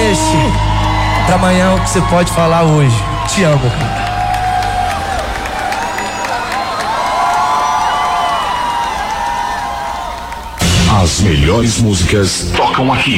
deixe pra amanhã o que você pode falar hoje. Te amo, cara. As melhores músicas tocam aqui.